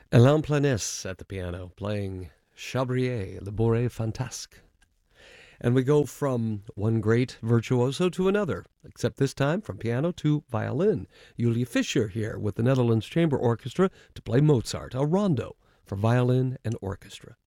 Alain Planès at the piano, playing Chabrier, Le Bourrée Fantasque. And we go from one great virtuoso to another, except this time from piano to violin. Julia Fischer here with the Netherlands Chamber Orchestra to play Mozart, a rondo for violin and orchestra.